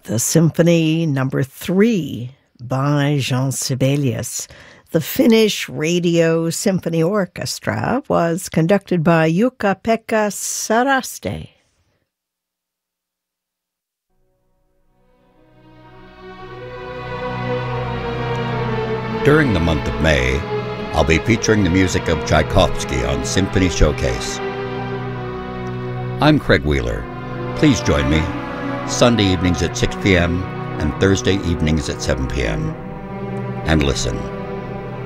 the Symphony Number 3 by Jean Sibelius. The Finnish Radio Symphony Orchestra was conducted by Jukka-Pekka Saraste. During the month of May, I'll be featuring the music of Tchaikovsky on Symphony Showcase. I'm Craig Wheeler. Please join me Sunday evenings at 6 p.m. and Thursday evenings at 7 p.m. and listen.